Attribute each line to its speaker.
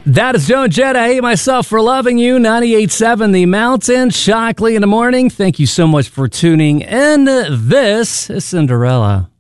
Speaker 1: That is Joan Jett. I hate myself for loving you. 98.7 The Mountain. Shockley in the morning. Thank you so much for tuning in. This is Cinderella.